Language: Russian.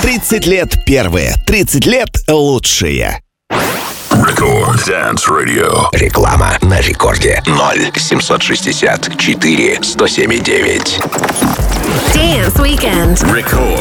30 лет первые, 30 лет лучшие. Record Dance Radio. Реклама на рекорде 0 764 107,9. Dance Weekend. Record